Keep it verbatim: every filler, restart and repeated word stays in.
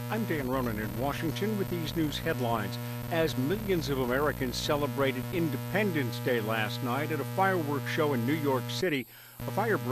I'm Dan Ronan in Washington with these news headlines. As millions of Americans celebrated Independence Day last night at a fireworks show in New York City, a fire broke